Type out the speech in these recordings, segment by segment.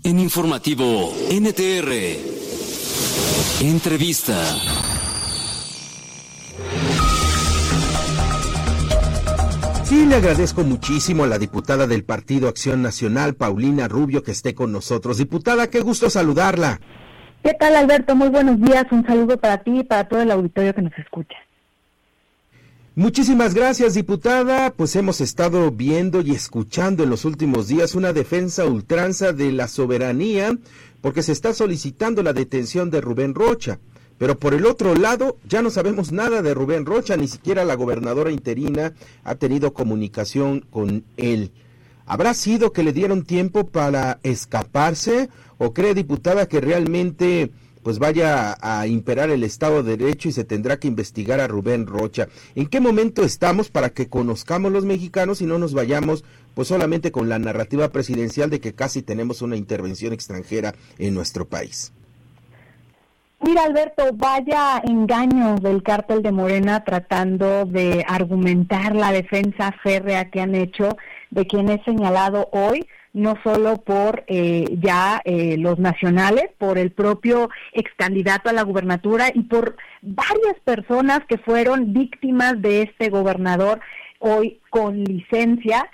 En Informativo NTR, entrevista. Sí, le agradezco muchísimo a la diputada del Partido Acción Nacional, Paulina Rubio, que esté con nosotros. Diputada, qué gusto saludarla. ¿Qué tal, Alberto? Muy buenos días. Un saludo para ti y para todo el auditorio que nos escucha. Muchísimas gracias, diputada. Pues hemos estado viendo y escuchando en los últimos días una defensa a ultranza de la soberanía, porque se está solicitando la detención de Rubén Rocha. Pero por el otro lado, ya no sabemos nada de Rubén Rocha, ni siquiera la gobernadora interina ha tenido comunicación con él. ¿Habrá sido que le dieron tiempo para escaparse o cree, diputada, que realmente pues vaya a imperar el Estado de Derecho y se tendrá que investigar a Rubén Rocha? ¿En qué momento estamos para que conozcamos los mexicanos y no nos vayamos pues solamente con la narrativa presidencial de que casi tenemos una intervención extranjera en nuestro país? Mira, Alberto, vaya engaño del cártel de Morena tratando de argumentar la defensa férrea que han hecho de quien es señalado hoy, no solo por los nacionales, por el propio ex candidato a la gubernatura y por varias personas que fueron víctimas de este gobernador hoy con licencia,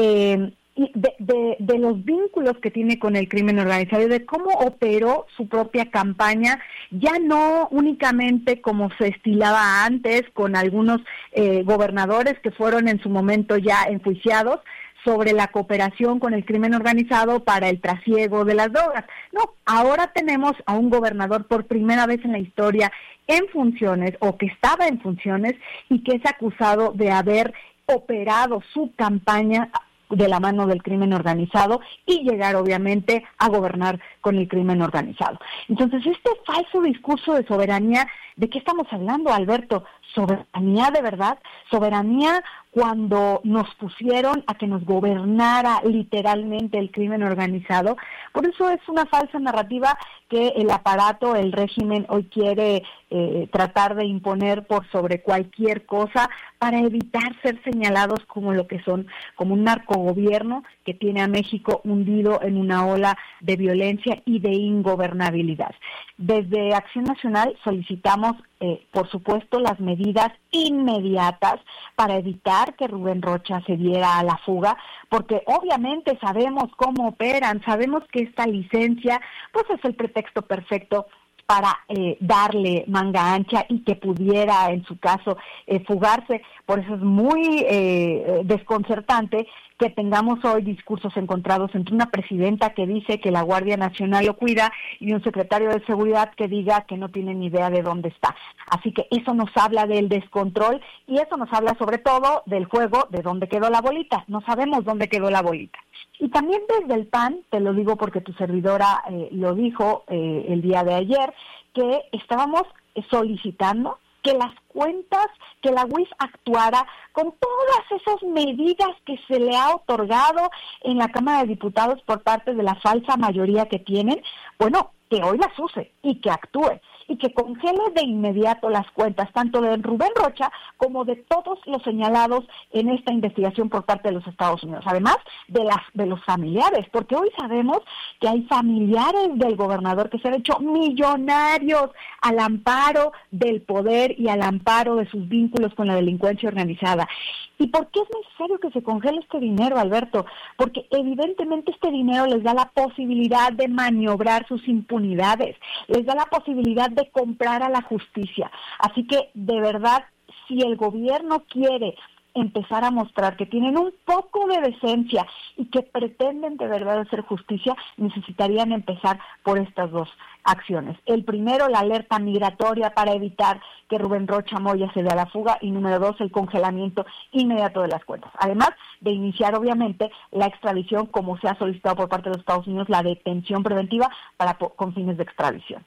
y de los vínculos que tiene con el crimen organizado y de cómo operó su propia campaña, ya no únicamente como se estilaba antes con algunos gobernadores que fueron en su momento ya enjuiciados sobre la cooperación con el crimen organizado para el trasiego de las drogas. No, ahora tenemos a un gobernador por primera vez en la historia en funciones o que estaba en funciones y que es acusado de haber operado su campaña de la mano del crimen organizado y llegar obviamente a gobernar con el crimen organizado. Entonces, este falso discurso de soberanía, ¿de qué estamos hablando, Alberto? ¿Soberanía de verdad? ¿Soberanía cuando nos pusieron a que nos gobernara literalmente el crimen organizado? Por eso es una falsa narrativa que el aparato, el régimen hoy quiere tratar de imponer por sobre cualquier cosa para evitar ser señalados como lo que son, como un narcogobierno que tiene a México hundido en una ola de violencia y de ingobernabilidad. Desde Acción Nacional solicitamos, por supuesto, las medidas inmediatas para evitar que Rubén Rocha se diera a la fuga, porque obviamente sabemos cómo operan, sabemos que esta licencia pues es el pretexto perfecto para darle manga ancha y que pudiera, en su caso, fugarse. Por eso es muy desconcertante que tengamos hoy discursos encontrados entre una presidenta que dice que la Guardia Nacional lo cuida y un secretario de Seguridad que diga que no tiene ni idea de dónde está. Así que eso nos habla del descontrol y eso nos habla sobre todo del juego de dónde quedó la bolita. No sabemos dónde quedó la bolita. Y también desde el PAN, te lo digo porque tu servidora lo dijo el día de ayer, que estábamos solicitando que las cuentas, que la UIF actuara con todas esas medidas que se le ha otorgado en la Cámara de Diputados por parte de la falsa mayoría que tienen, bueno, que hoy las use y que actúe y que congele de inmediato las cuentas, tanto de Rubén Rocha como de todos los señalados en esta investigación por parte de los Estados Unidos, además de los familiares, porque hoy sabemos que hay familiares del gobernador que se han hecho millonarios al amparo del poder y al amparo de sus vínculos con la delincuencia organizada. ¿Y por qué es necesario que se congele este dinero, Alberto? Porque evidentemente este dinero les da la posibilidad de maniobrar sus impunidades, les da la posibilidad de comprar a la justicia. Así que, de verdad, si el gobierno quiere empezar a mostrar que tienen un poco de decencia y que pretenden de verdad hacer justicia, necesitarían empezar por estas dos acciones. El primero, la alerta migratoria para evitar que Rubén Rocha Moya se dé a la fuga, y número dos, el congelamiento inmediato de las cuentas. Además de iniciar, obviamente, la extradición, como se ha solicitado por parte de los Estados Unidos, la detención preventiva con fines de extradición.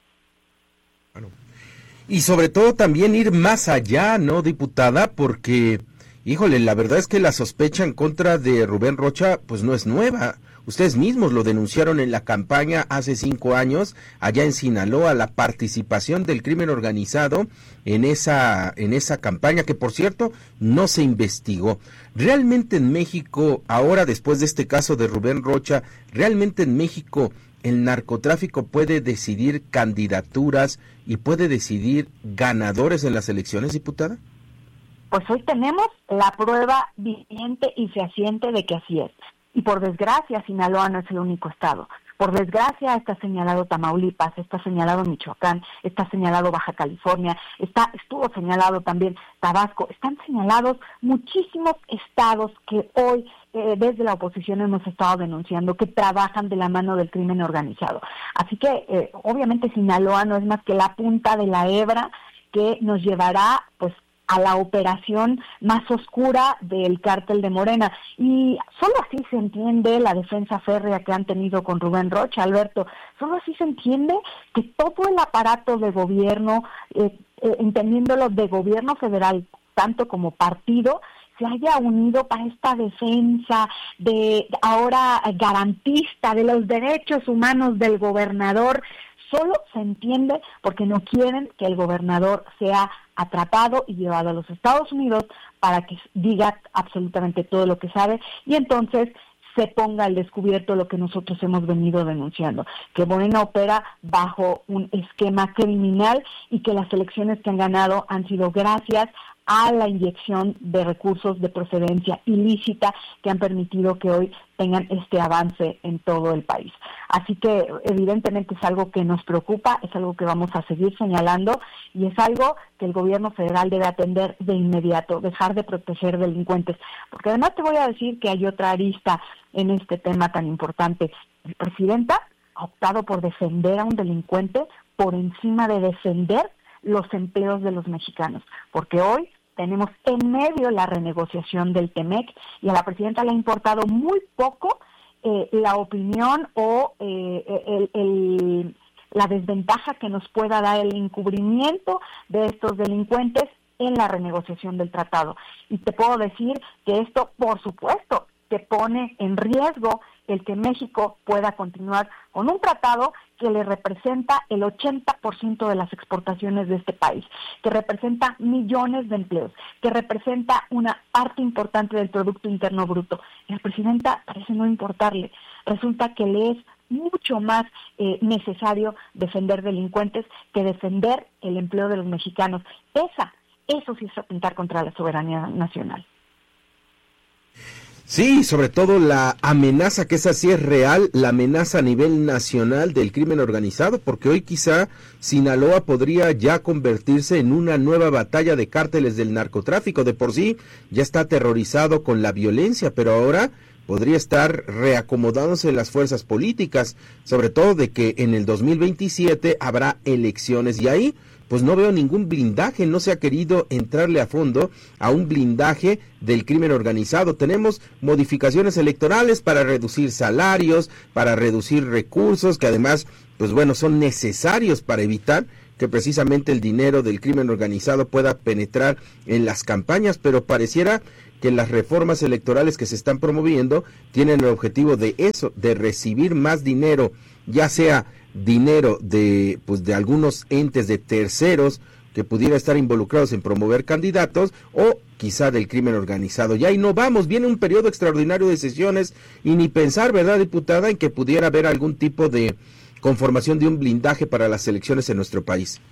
Bueno, y sobre todo también ir más allá, ¿no, diputada? Porque, híjole, la verdad es que la sospecha en contra de Rubén Rocha, pues no es nueva. Ustedes mismos lo denunciaron en la campaña hace 5 años, allá en Sinaloa, la participación del crimen organizado en esa campaña, que por cierto, no se investigó. Realmente en México, ahora después de este caso de Rubén Rocha, realmente en México ¿el narcotráfico puede decidir candidaturas y puede decidir ganadores en las elecciones, diputada? Pues hoy tenemos la prueba viviente y fehaciente de que así es. Y por desgracia, Sinaloa no es el único estado. Por desgracia, está señalado Tamaulipas, está señalado Michoacán, está señalado Baja California, estuvo señalado también Tabasco. Están señalados muchísimos estados que hoy, desde la oposición, hemos estado denunciando, que trabajan de la mano del crimen organizado. Así que, obviamente, Sinaloa no es más que la punta de la hebra que nos llevará, pues, a la operación más oscura del cártel de Morena. Y solo así se entiende la defensa férrea que han tenido con Rubén Rocha, Alberto. Solo así se entiende que todo el aparato de gobierno, entendiéndolo de gobierno federal, tanto como partido, se haya unido para esta defensa de ahora garantista de los derechos humanos del gobernador. Solo se entiende porque no quieren que el gobernador sea atrapado y llevado a los Estados Unidos para que diga absolutamente todo lo que sabe y entonces se ponga al descubierto lo que nosotros hemos venido denunciando, que Morena opera bajo un esquema criminal y que las elecciones que han ganado han sido gracias a la inyección de recursos de procedencia ilícita que han permitido que hoy tengan este avance en todo el país. Así que evidentemente es algo que nos preocupa, es algo que vamos a seguir señalando y es algo que el gobierno federal debe atender de inmediato, dejar de proteger delincuentes. Porque además te voy a decir que hay otra arista en este tema tan importante. El presidenta ha optado por defender a un delincuente por encima de defender los empleos de los mexicanos, porque hoy tenemos en medio la renegociación del TEMEC y a la presidenta le ha importado muy poco la opinión o la desventaja que nos pueda dar el encubrimiento de estos delincuentes en la renegociación del tratado. Y te puedo decir que esto, por supuesto, que pone en riesgo el que México pueda continuar con un tratado que le representa el 80% de las exportaciones de este país, que representa millones de empleos, que representa una parte importante del Producto Interno Bruto. Y a la presidenta parece no importarle. Resulta que le es mucho más necesario defender delincuentes que defender el empleo de los mexicanos. Eso sí es atentar contra la soberanía nacional. Sí, sobre todo la amenaza, que esa sí es real, la amenaza a nivel nacional del crimen organizado, porque hoy quizá Sinaloa podría ya convertirse en una nueva batalla de cárteles del narcotráfico. De por sí ya está aterrorizado con la violencia, pero ahora podría estar reacomodándose las fuerzas políticas, sobre todo de que en el 2027 habrá elecciones y ahí pues no veo ningún blindaje, no se ha querido entrarle a fondo a un blindaje del crimen organizado. Tenemos modificaciones electorales para reducir salarios, para reducir recursos, que además, pues bueno, son necesarios para evitar que precisamente el dinero del crimen organizado pueda penetrar en las campañas, pero pareciera que las reformas electorales que se están promoviendo tienen el objetivo de eso, de recibir más dinero, ya sea dinero de algunos entes, de terceros que pudiera estar involucrados en promover candidatos o quizá del crimen organizado. Y ahí no vamos, viene un periodo extraordinario de sesiones y ni pensar, ¿verdad, diputada?, en que pudiera haber algún tipo de conformación de un blindaje para las elecciones en nuestro país.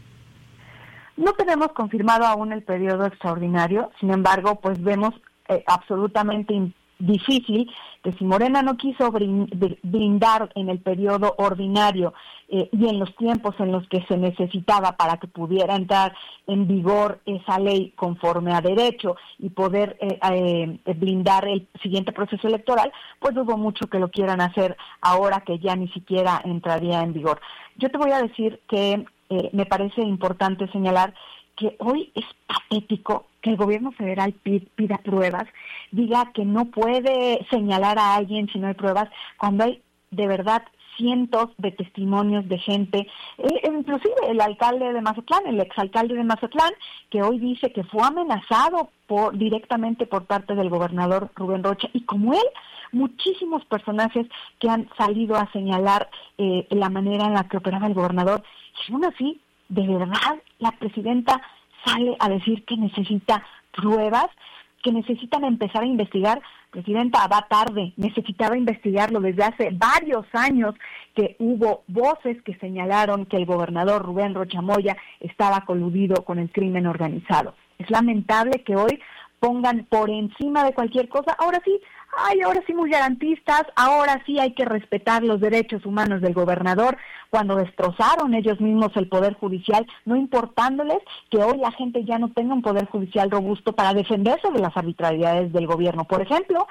No tenemos confirmado aún el periodo extraordinario, sin embargo, pues vemos absolutamente difícil que si Morena no quiso blindar en el periodo ordinario y en los tiempos en los que se necesitaba para que pudiera entrar en vigor esa ley conforme a derecho y poder blindar el siguiente proceso electoral, pues dudo mucho que lo quieran hacer ahora que ya ni siquiera entraría en vigor. Yo te voy a decir que me parece importante señalar que hoy es patético que el gobierno federal pida pruebas, diga que no puede señalar a alguien si no hay pruebas, cuando hay de verdad cientos de testimonios de gente, inclusive el alcalde de Mazatlán, el exalcalde de Mazatlán, que hoy dice que fue amenazado directamente por parte del gobernador Rubén Rocha, y como él, muchísimos personajes que han salido a señalar la manera en la que operaba el gobernador, y aún así, de verdad, la presidenta sale a decir que necesita pruebas, que necesitan empezar a investigar. Presidenta, va tarde, necesitaba investigarlo desde hace varios años, que hubo voces que señalaron que el gobernador Rubén Rocha Moya estaba coludido con el crimen organizado. Es lamentable que hoy pongan por encima de cualquier cosa, ahora sí muy garantistas, ahora sí hay que respetar los derechos humanos del gobernador, cuando destrozaron ellos mismos el Poder Judicial, no importándoles que hoy la gente ya no tenga un Poder Judicial robusto para defenderse de las arbitrariedades del gobierno. Por ejemplo,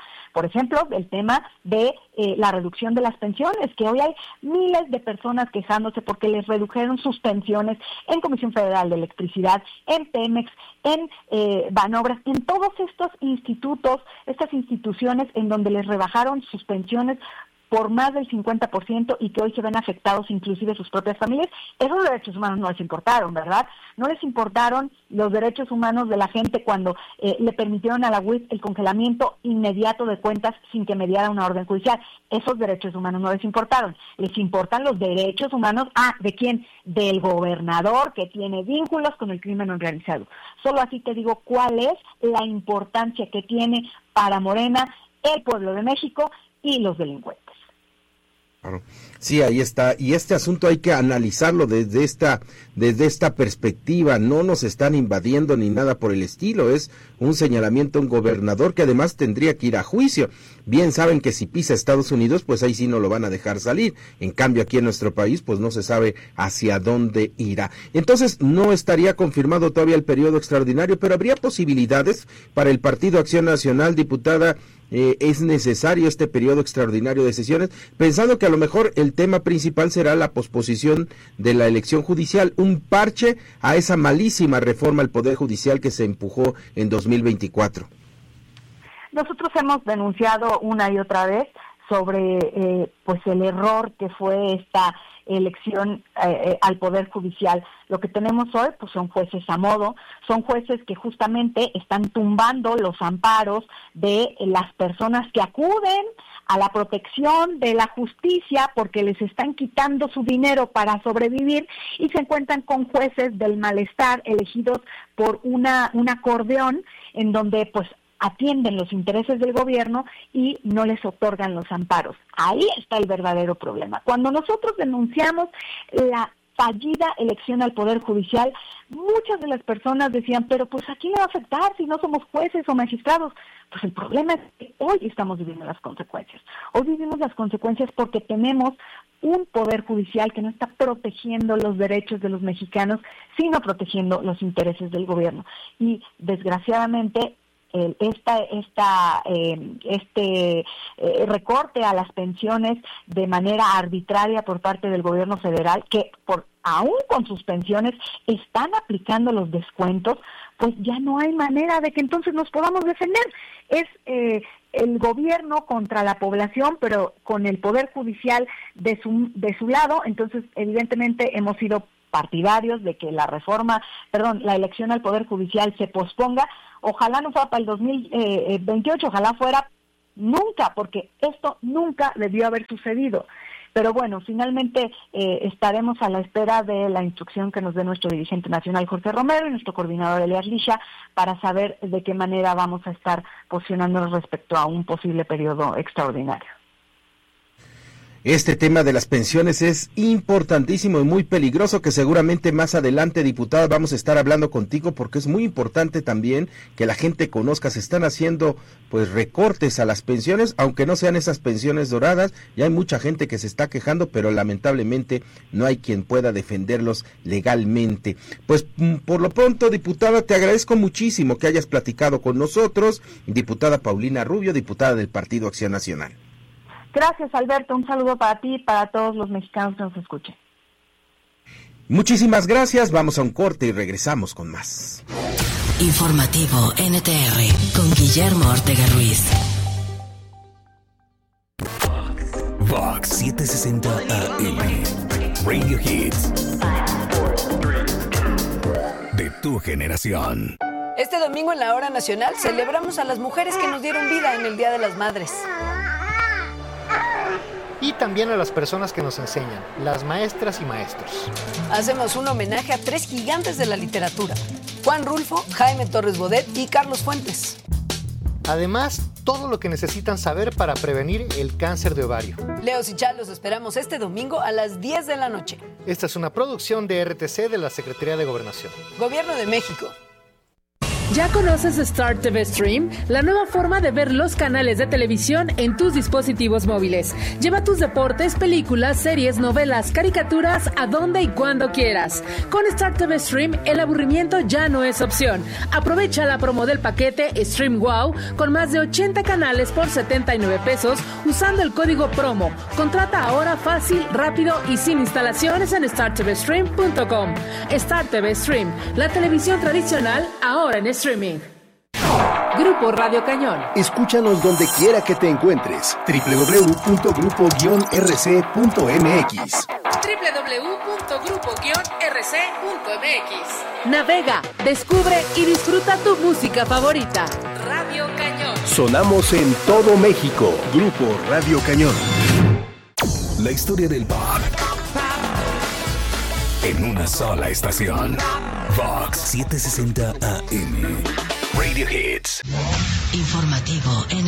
el tema de la reducción de las pensiones, que hoy hay miles de personas quejándose porque les redujeron sus pensiones en Comisión Federal de Electricidad, en Pemex, en Banobras, en todos estos institutos, estas instituciones en donde les rebajaron sus pensiones por más del 50% y que hoy se ven afectados inclusive sus propias familias. Esos derechos humanos no les importaron, ¿verdad? No les importaron los derechos humanos de la gente cuando le permitieron a la UIF el congelamiento inmediato de cuentas sin que mediara una orden judicial. Esos derechos humanos no les importaron. Les importan los derechos humanos, ¿de quién? Del gobernador, que tiene vínculos con el crimen organizado. Solo así te digo cuál es la importancia que tiene para Morena, el pueblo de México y los delincuentes. Claro. Sí, ahí está, y este asunto hay que analizarlo desde esta perspectiva. No nos están invadiendo ni nada por el estilo, es un señalamiento a un gobernador que además tendría que ir a juicio. Bien saben que si pisa Estados Unidos, pues ahí sí no lo van a dejar salir. En cambio aquí en nuestro país, pues no se sabe hacia dónde irá. Entonces no estaría confirmado todavía el periodo extraordinario, pero habría posibilidades para el Partido Acción Nacional, diputada. Es necesario este periodo extraordinario de sesiones, pensando que a lo mejor el tema principal será la posposición de la elección judicial, un parche a esa malísima reforma al Poder Judicial que se empujó en 2024. Nosotros hemos denunciado una y otra vez sobre pues el error que fue esta elección al Poder Judicial. Lo que tenemos hoy pues son jueces a modo, son jueces que justamente están tumbando los amparos de las personas que acuden a la protección de la justicia porque les están quitando su dinero para sobrevivir y se encuentran con jueces del malestar elegidos por un acordeón en donde pues atienden los intereses del gobierno y no les otorgan los amparos. Ahí está el verdadero problema. Cuando nosotros denunciamos la fallida elección al Poder Judicial, muchas de las personas decían, pero pues ¿a quién le va a afectar si no somos jueces o magistrados? Pues el problema es que hoy estamos viviendo las consecuencias. Hoy vivimos las consecuencias porque tenemos un Poder Judicial que no está protegiendo los derechos de los mexicanos, sino protegiendo los intereses del gobierno. Y desgraciadamente recorte a las pensiones de manera arbitraria por parte del gobierno federal, que aún con sus pensiones están aplicando los descuentos, pues ya no hay manera de que entonces nos podamos defender. Es el gobierno contra la población, pero con el Poder Judicial de su lado. Entonces evidentemente hemos sido partidarios de que la elección al Poder Judicial se posponga. Ojalá no fuera para el 2028, ojalá fuera nunca, porque esto nunca debió haber sucedido. Pero bueno, finalmente estaremos a la espera de la instrucción que nos dé nuestro dirigente nacional Jorge Romero y nuestro coordinador Elías Licha para saber de qué manera vamos a estar posicionándonos respecto a un posible periodo extraordinario. Este tema de las pensiones es importantísimo y muy peligroso, que seguramente más adelante, diputada, vamos a estar hablando contigo, porque es muy importante también que la gente conozca. Se están haciendo pues recortes a las pensiones, aunque no sean esas pensiones doradas, ya hay mucha gente que se está quejando, pero lamentablemente no hay quien pueda defenderlos legalmente. Pues por lo pronto, diputada, te agradezco muchísimo que hayas platicado con nosotros. Diputada Paulina Rubio, diputada del Partido Acción Nacional. Gracias, Alberto. Un saludo para ti y para todos los mexicanos que nos escuchen. Muchísimas gracias. Vamos a un corte y regresamos con más. Informativo NTR con Guillermo Ortega Ruiz. Vox 760 AM. Radio Hits. De tu generación. Este domingo en la Hora Nacional celebramos a las mujeres que nos dieron vida en el Día de las Madres. Y también a las personas que nos enseñan, las maestras y maestros. Hacemos un homenaje a 3 gigantes de la literatura: Juan Rulfo, Jaime Torres Bodet y Carlos Fuentes. Además, todo lo que necesitan saber para prevenir el cáncer de ovario. Leos y Chal, los esperamos este domingo a las 10 de la noche. Esta es una producción de RTC de la Secretaría de Gobernación. Gobierno de México. ¿Ya conoces Star TV Stream? La nueva forma de ver los canales de televisión en tus dispositivos móviles. Lleva tus deportes, películas, series, novelas, caricaturas a donde y cuando quieras. Con Star TV Stream, el aburrimiento ya no es opción. Aprovecha la promo del paquete Stream Wow con más de 80 canales por 79 pesos usando el código PROMO. Contrata ahora fácil, rápido y sin instalaciones en startvstream.com. Star TV Stream, la televisión tradicional ahora en streaming. Grupo Radio Cañón. Escúchanos donde quiera que te encuentres. www.grupo-rc.mx. www.grupo-rc.mx. Navega, descubre y disfruta tu música favorita. Radio Cañón. Sonamos en todo México. Grupo Radio Cañón. La historia del pop en una sola estación. Vox 760 AM. Radio Hits. Informativo